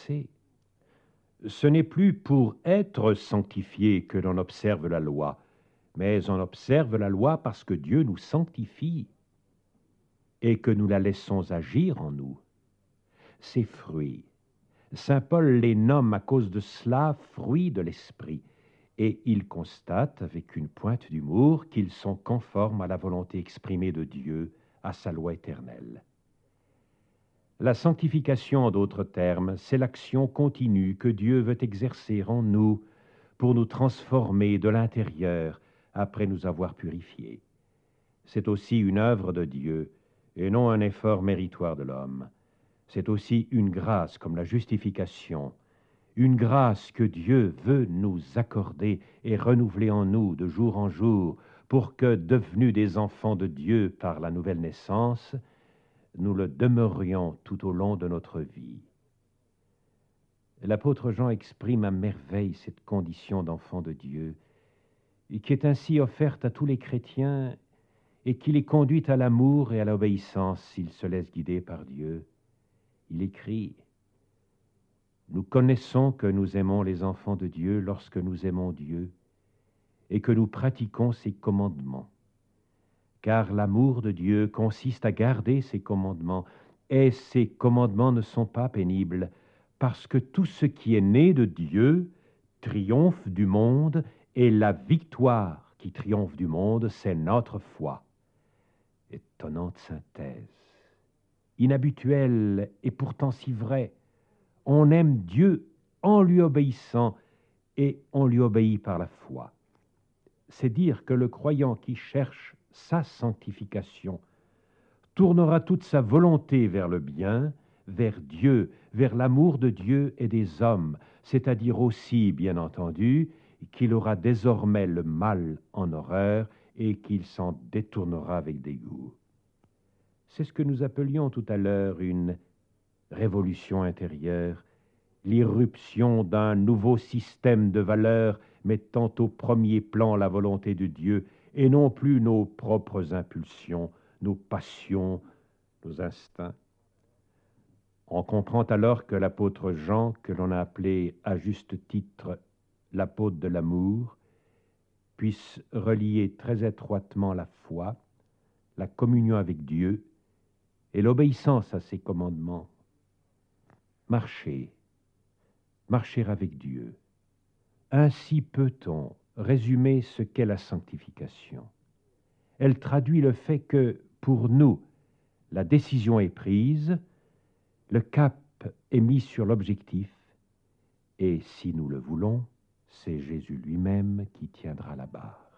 passé. Ce n'est plus pour être sanctifié que l'on observe la loi, mais on observe la loi parce que Dieu nous sanctifie et que nous la laissons agir en nous. Ces fruits, saint Paul les nomme à cause de cela fruits de l'esprit, et il constate avec une pointe d'humour qu'ils sont conformes à la volonté exprimée de Dieu, à sa loi éternelle. La sanctification, en d'autres termes, c'est l'action continue que Dieu veut exercer en nous pour nous transformer de l'intérieur après nous avoir purifiés. C'est aussi une œuvre de Dieu et non un effort méritoire de l'homme. C'est aussi une grâce comme la justification, une grâce que Dieu veut nous accorder et renouveler en nous de jour en jour pour que, devenus des enfants de Dieu par la nouvelle naissance, nous le demeurions tout au long de notre vie. L'apôtre Jean exprime à merveille cette condition d'enfant de Dieu, qui est ainsi offerte à tous les chrétiens et qui les conduit à l'amour et à l'obéissance s'ils se laissent guider par Dieu. Il écrit: nous connaissons que nous aimons les enfants de Dieu lorsque nous aimons Dieu et que nous pratiquons ses commandements. Car l'amour de Dieu consiste à garder ses commandements, et ses commandements ne sont pas pénibles, parce que tout ce qui est né de Dieu triomphe du monde, et la victoire qui triomphe du monde, c'est notre foi. Étonnante synthèse, inhabituelle et pourtant si vraie. On aime Dieu en lui obéissant, et on lui obéit par la foi. C'est dire que le croyant qui cherche sa sanctification tournera toute sa volonté vers le bien, vers Dieu, vers l'amour de Dieu et des hommes, c'est-à-dire aussi, bien entendu, qu'il aura désormais le mal en horreur et qu'il s'en détournera avec dégoût. C'est ce que nous appelions tout à l'heure une révolution intérieure, l'irruption d'un nouveau système de valeurs mettant au premier plan la volonté de Dieu et non plus nos propres impulsions, nos passions, nos instincts. On comprend alors que l'apôtre Jean, que l'on a appelé à juste titre l'apôtre de l'amour, puisse relier très étroitement la foi, la communion avec Dieu et l'obéissance à ses commandements. Marcher avec Dieu. Ainsi peut-on résumer ce qu'est la sanctification. Elle traduit le fait que, pour nous, la décision est prise, le cap est mis sur l'objectif, et si nous le voulons, c'est Jésus lui-même qui tiendra la barre.